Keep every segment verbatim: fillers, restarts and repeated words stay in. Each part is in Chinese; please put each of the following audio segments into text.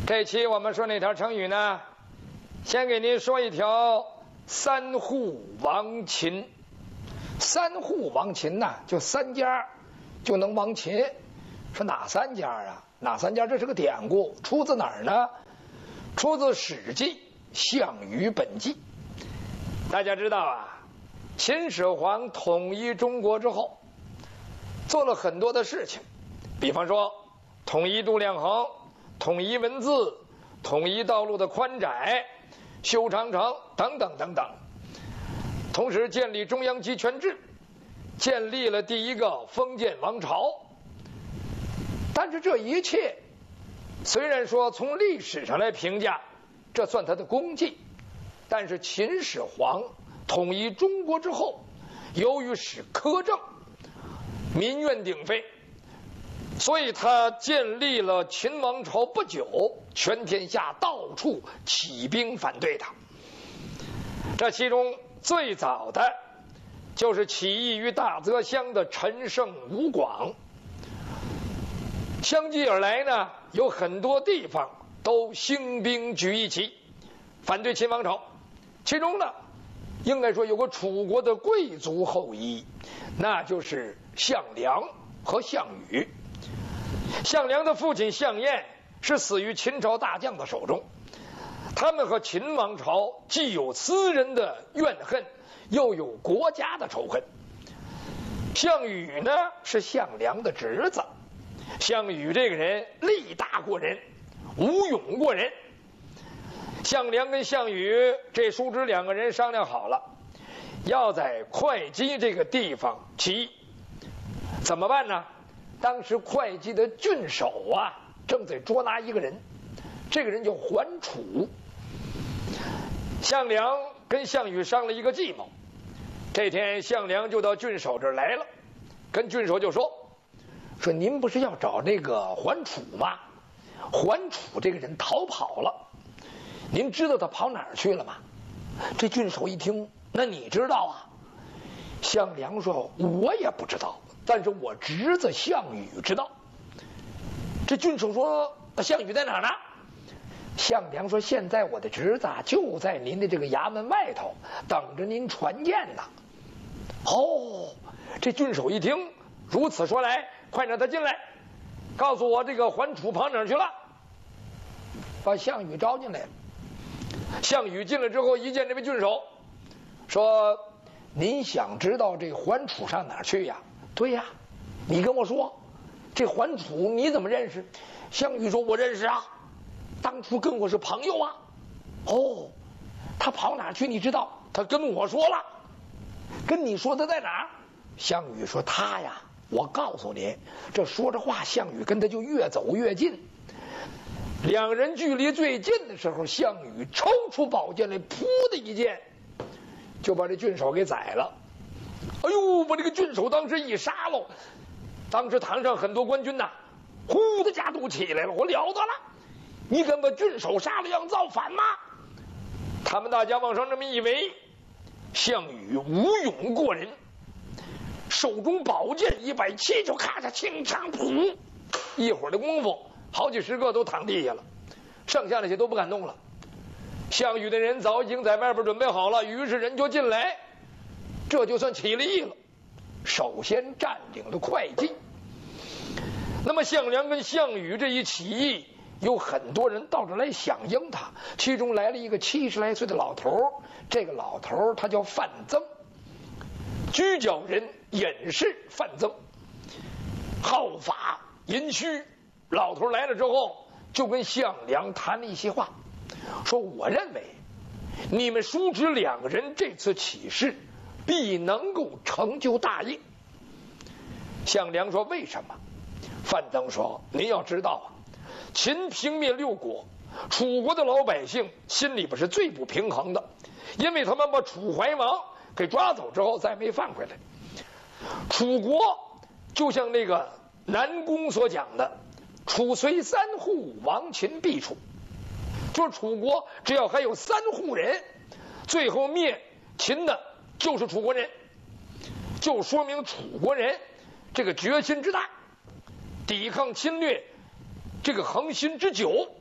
这期我们说那条成语呢，先给您说一条三户亡秦。三户亡秦呐，就三家就能亡秦。说哪三家啊？哪三家？这是个典故，出自哪儿呢？出自《史记·项羽本纪》。大家知道啊，秦始皇统一中国之后，做了很多的事情，比方说统一度量衡、统一文字、统一道路的宽窄、修长城等等等等。同时建立中央集权制，建立了第一个封建王朝。但是这一切虽然说从历史上来评价，这算他的功绩，但是秦始皇统一中国之后，由于使苛政，民怨鼎沸，所以他建立了秦王朝不久，全天下到处起兵反对他。这其中最早的就是起义于大泽乡的陈胜、吴广。相继而来呢，有很多地方都兴兵举义旗，反对秦王朝。其中呢，应该说有个楚国的贵族后裔，那就是项梁和项羽。项梁的父亲项燕是死于秦朝大将的手中，他们和秦王朝既有私人的怨恨，又有国家的仇恨。项羽呢，是项梁的侄子。项羽这个人力大过人，武勇过人。项梁跟项羽这叔侄两个人商量好了，要在会稽这个地方起义。怎么办呢？当时会稽的郡守啊，正在捉拿一个人，这个人叫桓楚。项梁跟项羽商了一个计谋。这天项梁就到郡守这儿来了，跟郡守就说说您不是要找那个桓楚吗？桓楚这个人逃跑了，您知道他跑哪儿去了吗？这郡守一听，那你知道啊？项梁说我也不知道，但是我侄子项羽知道。这郡守说项羽在哪儿呢？项梁说现在我的侄子就在您的这个衙门外头等着您传见呢。哦，这郡守一听，如此说来，快让他进来，告诉我这个桓楚跑哪儿去了。把项羽招进来了。项羽进来之后，一见这位郡守，说您想知道这桓楚上哪儿去呀？对呀，你跟我说，这桓楚你怎么认识？项羽说我认识啊，当初跟我是朋友啊。哦，他跑哪儿去你知道？他跟我说了。跟你说他在哪儿？项羽说他呀，我告诉你。这说着话，项羽跟他就越走越近。两人距离最近的时候，项羽抽出宝剑来，噗的一剑就把这郡守给宰了。哎呦，把这个郡守当时一杀喽，当时堂上很多官军呐，呼的家都起来了，我了得了，你敢把郡守杀了，要造反吗？他们大家往上这么一围，项羽武勇过人，手中宝剑一摆，气就咔嚓清长噗，一会儿的功夫，好几十个都躺地下了，剩下那些都不敢动了。项羽的人早已经在外边准备好了，于是人就进来，这就算起了义了。首先占领了会稽。那么项梁跟项羽这一起义，有很多人到这来响应他，其中来了一个七十来岁的老头，这个老头他叫范增，居角人，隐士范增，好法淫虚。老头来了之后，就跟项梁谈了一些话，说我认为你们叔侄两个人这次起事必能够成就大业。项梁说为什么？范增说您要知道啊，秦平灭六国，楚国的老百姓心里边是最不平衡的，因为他们把楚怀王给抓走之后再没放回来。楚国就像那个南宫所讲的，楚虽三户，亡秦必楚，就是楚国只要还有三户人，最后灭秦的就是楚国人，就说明楚国人这个决心之大，抵抗侵略这个恒心之久，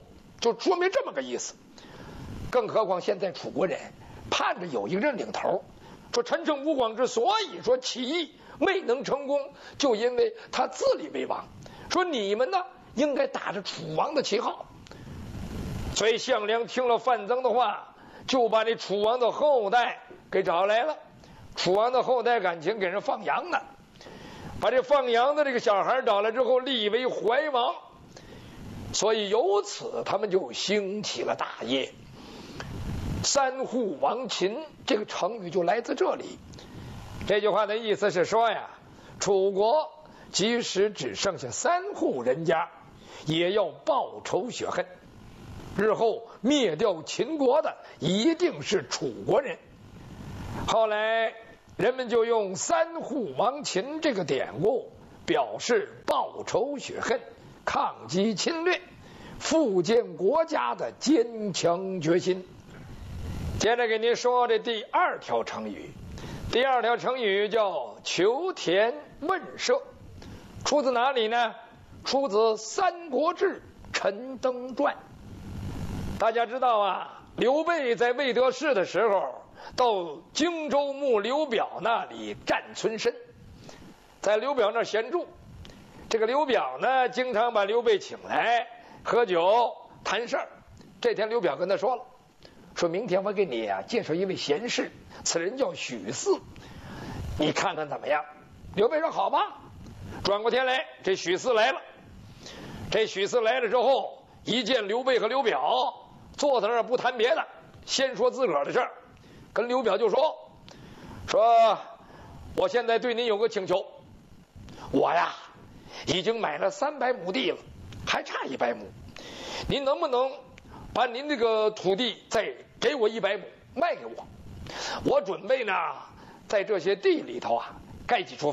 就说明这么个意思。更何况现在楚国人盼着有一个人领头，说陈胜吴广之所以说起义没能成功，就因为他自立为王，说你们呢应该打着楚王的旗号。所以项梁听了范增的话，就把这楚王的后代给找来了。楚王的后代感情给人放羊呢，把这放羊的这个小孩找来之后立为怀王，所以由此他们就兴起了大业。三户亡秦这个成语就来自这里。这句话的意思是说呀，楚国即使只剩下三户人家，也要报仇雪恨，日后灭掉秦国的一定是楚国人。后来人们就用三户亡秦这个典故表示报仇雪恨、抗击侵略、复建国家的坚强决心。接着给您说这第二条成语，第二条成语叫求田问舍，出自哪里呢？出自《三国志·陈登传》。大家知道啊，刘备在未得势的时候，到荆州牧刘表那里暂存身，在刘表那儿闲住。这个刘表呢，经常把刘备请来喝酒谈事儿。这天刘表跟他说了，说明天我给你啊介绍一位贤士，此人叫许嗣，你看看怎么样？刘备说好吧。转过天来，这许嗣来了。这许嗣来了之后，一见刘备和刘表，坐在那儿不谈别的，先说自个儿的事儿，跟刘表就说说我现在对您有个请求，我呀已经买了三百亩地了，还差一百亩，您能不能把您这个土地再给我一百亩卖给我？我准备呢在这些地里头啊盖几处